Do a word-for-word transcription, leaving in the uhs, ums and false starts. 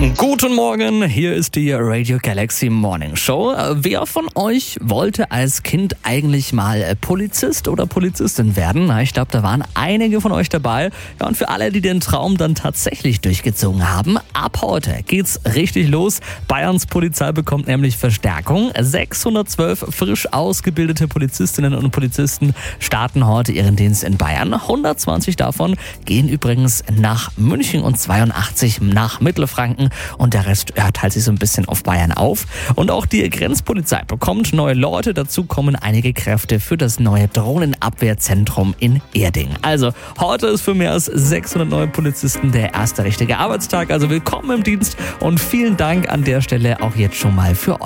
Guten Morgen, hier ist die Radio Galaxy Morning Show. Wer von euch wollte als Kind eigentlich mal Polizist oder Polizistin werden? Na, ich glaube, da waren einige von euch dabei. Ja, und für alle, die den Traum dann tatsächlich durchgezogen haben, ab heute geht's richtig los. Bayerns Polizei bekommt nämlich Verstärkung. sechshundertzwölf frisch ausgebildete Polizistinnen und Polizisten starten heute ihren Dienst in Bayern. hundertzwanzig davon gehen übrigens nach München und zweiundachtzig nach Mittelfranken. Und der Rest ja, teilt sich so ein bisschen auf Bayern auf. Und auch die Grenzpolizei bekommt neue Leute. Dazu kommen einige Kräfte für das neue Drohnenabwehrzentrum in Erding. Also heute ist für mehr als sechshundert neue Polizisten der erste richtige Arbeitstag. Also willkommen im Dienst und vielen Dank an der Stelle auch jetzt schon mal für euch.